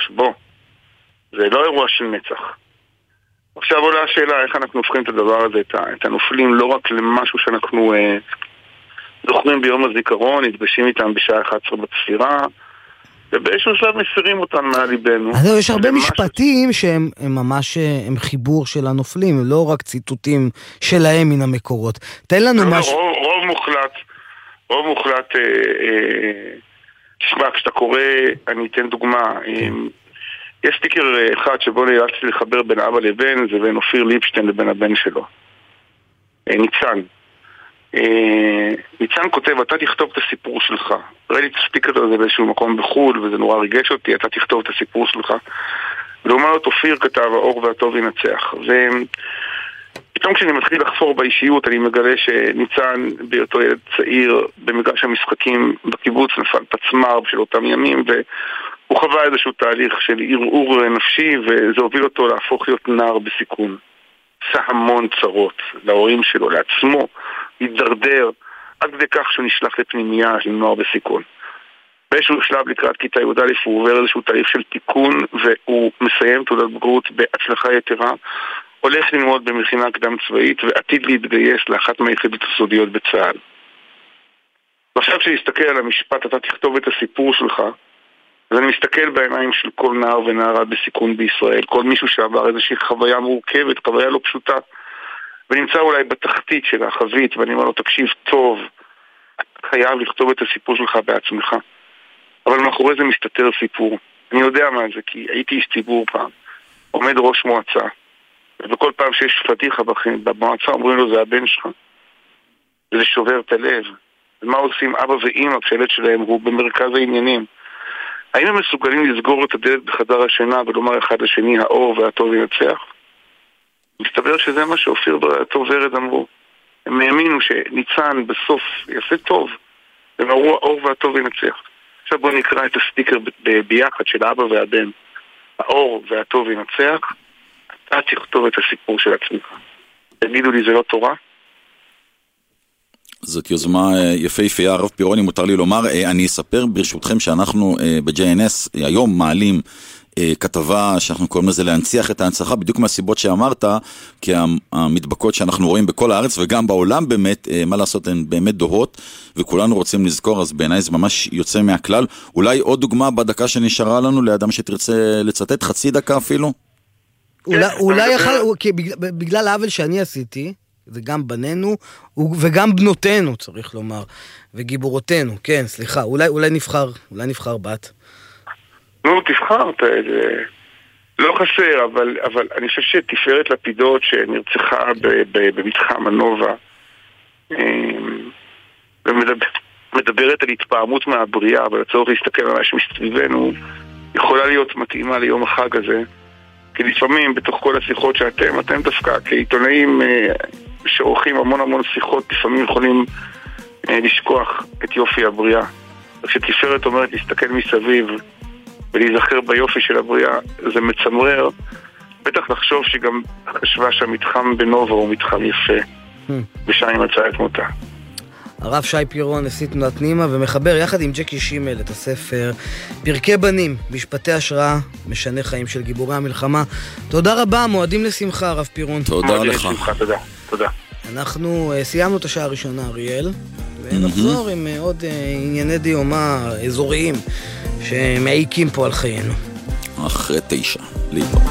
מראש, בוא. זה לא אירוע של נצח. עכשיו עולה השאלה איך אנחנו הופכים את הדבר הזה, את הנופלים, לא רק למשהו שאנחנו זוכרים ביום הזיכרון, נתגשים איתם בשעה 11 בצפירה, ובאיזשהו שלב מסירים אותם מהליבנו. אז יש הרבה משפטים שהם ממש הם חיבור של הנופלים, לא רק ציטוטים שלהם מן המקורות. תן לנו משהו... רוב מוחלט, תשמע, כשאתה קורא, אני אתן דוגמה, יש סטיקר אחד שבו נאלצתי לחבר בין אבא לבן, זה בין אופיר ליפשטיין לבין הבן שלו, ניצן. ניצן כותב, אתה תכתוב את הסיפור שלך. ראיתי את הסטיקר הזה באיזשהו מקום בחול, וזה נורא ריגש אותי, אתה תכתוב את הסיפור שלך. ולעומת אופיר כתב, האור והטוב ינצח. ופתאום כשאני מתחיל לחפור באישיות, אני מגלה שניצן בהיותו ילד צעיר במגרש המשחקים בקיבוץ נפל פצמר של אותם ימים, והוא חווה איזשהו תהליך של ערעור נפשי, וזה הוביל אותו להפוך להיות נער בסיכון. עשה המון צרות להורים שלו, לעצמו, התדרדר עד כדי כך שהוא נשלח לפנימייה של נוער בסיכון. באיזשהו שלב לקראת כיתה י"א הוא עובר איזשהו תהליך של תיקון, והוא מסיים תעודת בגרות בהצלחה יתרה, הולך ללמוד במכינה קדם צבאית ועתיד להתגייס לאחת מהיחידות הסודיות בצה"ל. ועכשיו כשנסתכל על המשפט, אתה תכתוב את הסיפור שלך, אז אני מסתכל בעיניים של כל נער ונערה בסיכון בישראל, כל מישהו שעבר איזושהי חוויה מורכבת, חוויה לא פשוטה, ונמצא אולי בתחתית של החבית, ואני אומר לו, תקשיב טוב, אתה חייב לכתוב את הסיפור שלך בעצמך. אבל מאחורי זה מסתתר סיפור. אני יודע מה זה, כי הייתי איש ציבור פעם, עומד ראש מועצה, ובכל פעם שיש פתיחה במועצה, אומרים לו, זה הבן שלך. וזה שובר את הלב. ומה עושים אבא ואמא כשהילד שלהם הוא במרכז העניינים? האם הם מסוגלים לסגור את הדלת בחדר השינה ולומר אחד לשני, האור והטוב ינצח? מסתבר שזה מה שאופיר והטוב ורד אמרו. הם האמינו שניצן בסוף יעשה טוב, הם אמרו, האור והטוב ינצח. עכשיו בואו נקרא את הסטיקר ביחד של האבא והבן. האור והטוב ינצח, אתה תכתוב את הסיפור של עצמך. תגידו לי, זה לא תורה? זאת יוזמה יפהפייה, הרב פירון, אם מותר לי לומר. אני אספר ברשותכם שאנחנו ב-JNS היום מעלים כתבה שאנחנו קוראים לזה להנציח את ההנצחה, בדיוק מהסיבות שאמרת, כי המדבקות שאנחנו רואים בכל הארץ וגם בעולם באמת, מה לעשות, הן באמת דוהות, וכולנו רוצים לזכור, אז בעיניי זה ממש יוצא מהכלל. אולי עוד דוגמה בדקה שנשארה לנו, לאדם שתרצה לצטט, חצי דקה אפילו? אולי בגלל העוול שאני עשיתי, זה גם בנינו וגם בנותינו, צריך לומר, וגיבורותינו. כן, סליחה, אולי נבחר בת. נו, תבחר, לא חסר, אבל אני חושב שתפארת לפידות שנרצחה במתחם הנובה, ומדברת על התפעמות מהבריאה, אבל הצורך להסתכל על מה שמסביבנו, יכולה להיות מתאימה ליום החג הזה, כי לפעמים בתוך כל השיחות שאתם דווקא כעיתונאים שעורכים המון שיחות, לפעמים יכולים לשכוח את יופי הבריאה. כשתפארת אומרת להסתכל מסביב ולהיזכר ביופי של הבריאה, זה מצמרר. בטח לחשוב שגם חשבה שהמתחם בנובה הוא מתחם יפה, ושם מצאה את מותה. הרב שי פירון, נשיא תנועת נימה, ומחבר יחד עם ג'קי שימל את הספר פרקי בנים, משפטי השראה, משנה חיים של גיבורי המלחמה. תודה רבה, מועדים לשמחה, הרב פירון. תודה לך. תודה. אנחנו סיימנו את השעה הראשונה, אריאל, ונחזור עם עוד ענייני דיומה אזוריים שמעיקים פה על חיינו. אחרי 9, להתראות.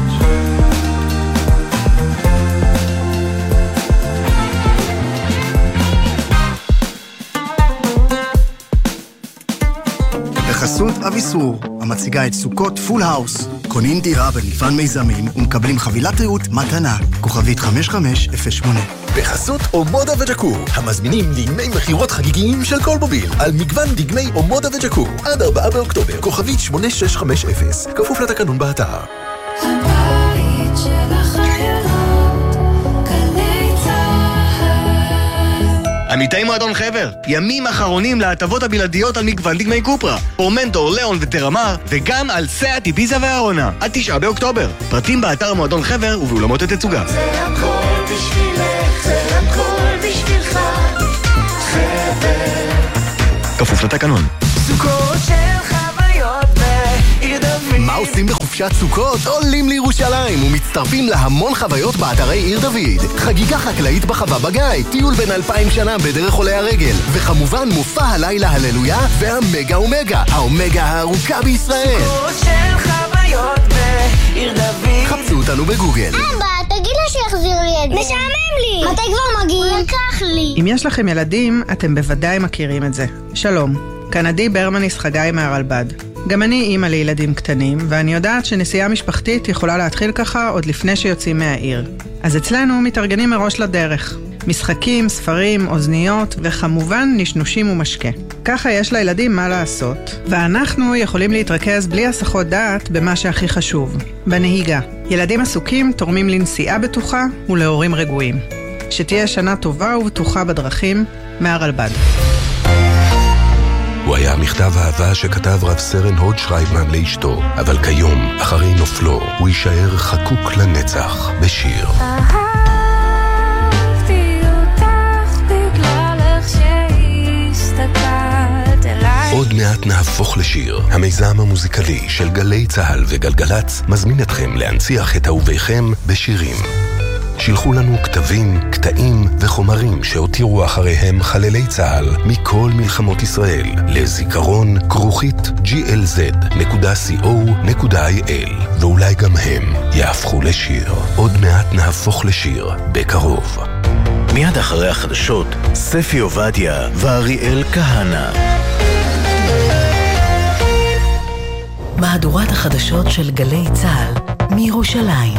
בחסות אביסור, המציגה את סוכות פול האוס. קונים דירה במגוון מיזמים ומקבלים חבילת ריהוט מתנה. כוכבית 5508. בחסות אומודה וג'קור, המזמינים דגמי מחירות חגיגיים של כל מוביל, על מגוון דגמי אומודה וג'קור, עד 4 באוקטובר, כוכבית 8650, כפוף לתקנון באתר. הבית של החיילות, גלי צהל. עמיתי מועדון חבר, ימים אחרונים להטבות הבלעדיות על מגוון דגמי קופרה, פורמנטור, ליאון וטרמר, וגם על סאט איביזה והעונה, עד 9 באוקטובר. פרטים באתר מועדון חבר ובאולמות התצוגה. זה הכל בשבילך, זה הכל בשבילך, חבר. כפוף לתקנון. סוכות של חוויות בעיר דוד. עושים בחופשת סוכות? עולים לירושלים ומצטרפים להמון חוויות באתרי עיר דוד. חגיגה חקלאית בחווה בגיא, טיול בין 2000 שנה בדרך עולי הרגל, וכמובן מופע הלילה הללויה והמגה אומגה, האומגה הארוכה בישראל. סוכות של חוויות בעיר דוד. חפשו אותנו בגוגל. אבא, תגיד לה שיחזיר לי את זה. משעמם לי. מתי כבר מגיעים? לקח לי. אם יש לכם ילדים, אתם בוודאי מכירים את זה. שלום, כאן עדי ברמניס חגי מהרלב"ד. גם אני אימא לילדים קטנים, ואני יודעת שנסיעה משפחתית יכולה להתחיל ככה עוד לפני שיוצאים מהעיר. אז אצלנו מתארגנים מראש לדרך. משחקים, ספרים, אוזניות, וכמובן נשנושים ומשקה. ככה יש לילדים מה לעשות, ואנחנו יכולים להתרכז בלי הסחות דעת במה שהכי חשוב, בנהיגה. ילדים עסוקים תורמים לנסיעה בטוחה ולהורים רגועים. שתהיה שנה טובה ובטוחה בדרכים, מהרלב"ד. הוא היה מכתב אהבה שכתב רב סרן הוד שרייבמן לאשתו, אבל כיום, אחרי נופלו, הוא יישאר חקוק לנצח בשיר. עוד מעט נהפוך לשיר. המיזם המוזיקלי של גלי צהל וגלגלץ מזמין אתכם להנציח את אהוביכם בשירים. שילחו לנו כתבים, קטעים וחומרים שהותירו אחריהם חללי צהל מכל מלחמות ישראל לזיכרון glz.co.il, ואולי גם הם יהפכו לשיר. עוד מעט נהפוך לשיר בקרוב. מיד אחרי החדשות, ספי עובדיה ואריאל כהנה. מהדורת החדשות של גלי צהל מירושלים.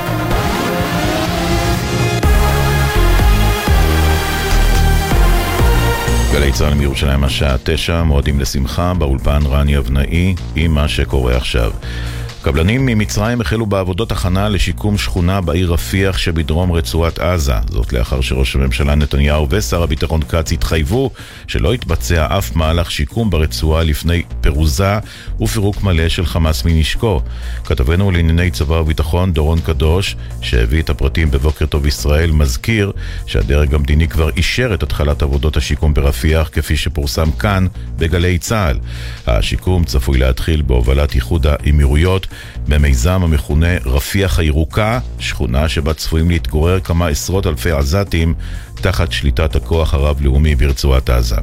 גלי צהל מירושלים השעה 9, מועדים לשמחה, באולפן רני אבנאי עם מה שקורה עכשיו. קבלנים ממצרים החלו בעבודות הכנה לשיקום שכונה בעיר רפיח שבדרום רצועת עזה. זאת לאחר שראש הממשלה נתניהו ושר הביטחון כץ התחייבו שלא יתבצע אף מהלך שיקום ברצועה לפני פירוזה ופירוק מלא של חמאס מנשקו. כתבנו לענייני צבא וביטחון דורון קדוש, שהביא את הפרטים בבוקר טוב ישראל, מזכיר שהדרג המדיני כבר אישר את התחלת עבודות השיקום ברפיח כפי שפורסם כאן בגלי צהל. השיקום צפוי להתחיל בהובלת איחוד האמירויות במיזם המכונה רפיח הירוקה, שכונה שבה צפויים להתגורר כמה עשרות אלפי עזתים תחת שליטת הכוח הרב-לאומי ברצועת עזה.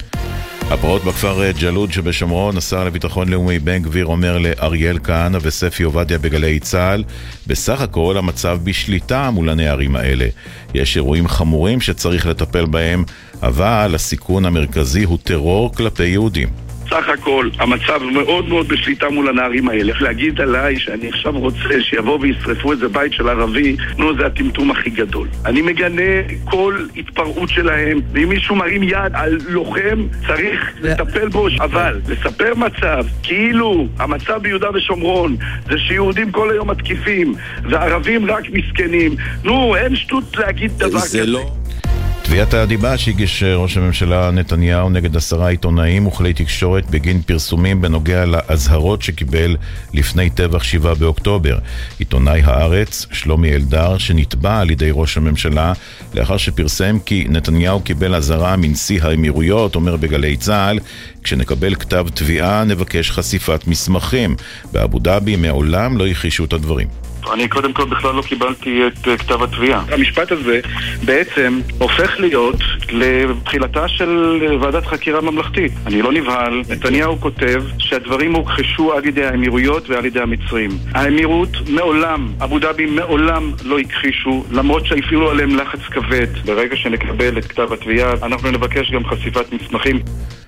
הפרעות בכפר ג'לוד שבשומרון, השר לביטחון לאומי בן גביר אומר לאריאל כהנה וספי עובדיה בגלי צהל, בסך הכל המצב בשליטה מול הנערים האלה. יש אירועים חמורים שצריך לטפל בהם, אבל הסיכון המרכזי הוא טרור כלפי יהודים. סך הכל, המצב מאוד מאוד בשליטה מול הנערים האלה. להגיד עליי שאני עכשיו רוצה שיבוא וישרפו איזה בית של ערבי, זה הטמטום הכי גדול. אני מגנה כל התפרעות שלהם, ואם מישהו מרים יד על לוחם, צריך לטפל בו. אבל לספר מצב, כאילו המצב ביהודה ושומרון זה שיהודים כל היום מתקיפים, וערבים רק מסכנים. אין שטות להגיד דבר כזה. לא. תביעת הדיבה שהגיש ראש הממשלה נתניהו נגד 10 עיתונאים וכלי תקשורת בגין פרסומים בנוגע להזהרות שקיבל לפני טבח 7 באוקטובר. עיתונאי הארץ, שלומי אלדר, שנתבע על ידי ראש הממשלה לאחר שפרסם כי נתניהו קיבל אזהרה מנשיא האמירויות, אומר בגלי צהל, כשנקבל כתב תביעה נבקש חשיפת מסמכים. באבו דאבי מעולם לא הכחישו את הדברים. אני קודם כל בכלל לא קיבלתי את כתב התביעה. המשפט הזה בעצם הופך להיות לתחילתה של ועדת חקירה ממלכתית. אני לא נבהל. נתניהו כותב שהדברים הוכחשו על ידי האמירויות ועל ידי המצרים. האמירות מעולם, אבו דאבי מעולם לא הכחישו, למרות שהפעילו עליהם לחץ כבד. ברגע שנקבל את כתב התביעה, אנחנו נבקש גם חשיפת מסמכים.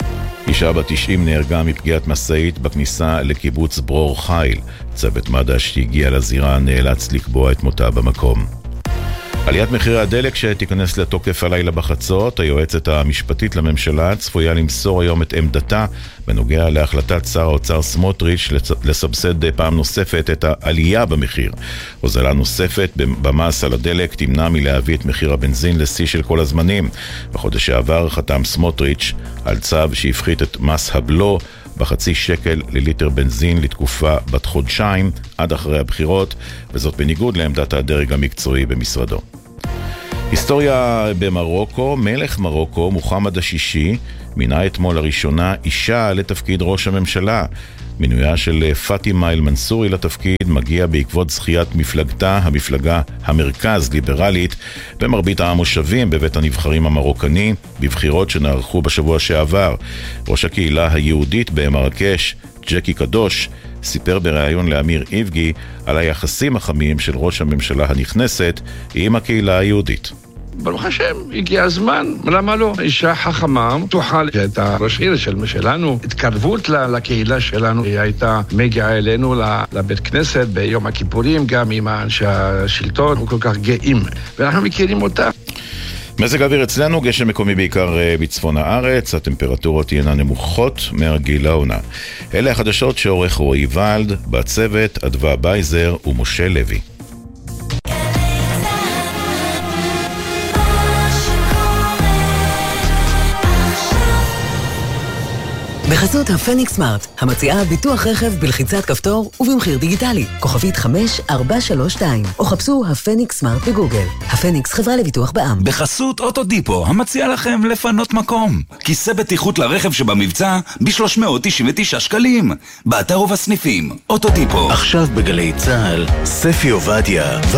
אישה בת 90 נהרגה מפגיעת משאית בכניסה לקיבוץ ברור חיל. צוות מד"א שהגיע לזירה נאלץ לקבוע את מותה במקום. עליית מחירי הדלק שתיכנס לתוקף הלילה בחצות, היועצת המשפטית לממשלה צפויה למסור היום את עמדתה בנוגע להחלטת שר האוצר סמוטריץ' לסבסד פעם נוספת את העלייה במחיר. הוזלה נוספת במס על הדלק תמנע מלהביא את מחיר הבנזין לשיא של כל הזמנים. בחודש שעבר חתם סמוטריץ' על צו שהפחית את מס הבלו בחצי שקל לליטר בנזין לתקופה בת חודשיים עד אחרי הבחירות, וזאת בניגוד לעמדת הדרג המקצועי במשרדו. היסטוריה במרוקו, מלך מרוקו מוחמד השישי מינה אתמול לראשונה אישה לתפקיד ראש הממשלה. מינויה של פאטימה אל-מנסורי לתפקיד מגיע בעקבות זכיית מפלגתה, המפלגה המרכז ליברלית, במרבית המושבים בבית הנבחרים המרוקני, בבחירות שנערכו בשבוע שעבר. ראש הקהילה היהודית במרקש, ג'קי קדוש, סיפר בריאיון לאמיר איבגי על היחסים החמים של ראש הממשלה הנכנסת עם הקהילה היהודית. ברוך השם, הגיע הזמן, למה לא? אישה חכמה, תוכל את הראש עיר שלנו, התקרבות לקהילה שלנו, היא הייתה מגיעה אלינו לבית כנסת ביום הכיפורים, גם עם אנשי השלטון, אנחנו כל כך גאים, ואנחנו מכירים אותה. מזג האוויר אצלנו, גשם מקומי בעיקר בצפון הארץ, הטמפרטורות תהיינה נמוכות מהרגיל העונה. אלה החדשות שעורך רועי ולד, בצוות אדווה בייזר ומשה לוי. בחסות הפניקס סמארט, המציעה ביטוח רכב בלחיצת כפתור ובמחיר דיגיטלי. כוכבית 5432, או חפשו הפניקס סמארט בגוגל. הפניקס חברה לביטוח בע"מ. בחסות אוטודיפו, המציע לכם לפנות מקום. כיסא בטיחות לרכב שבמבצע ב-399 שקלים. באתר ובסניפים, אוטודיפו. עכשיו בגלי צהל, ספי עובדיה.